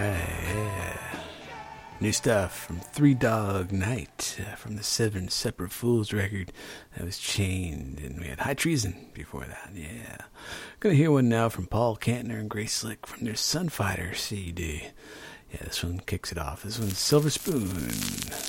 Yeah. New stuff from Three Dog Night from the Seven Separate Fools record that was Chained, and we had High Treason before that. Yeah, gonna hear one now from Paul Kantner and Grace Slick from their Sunfighter CD. Yeah, this one kicks it off. This one's Silver Spoon.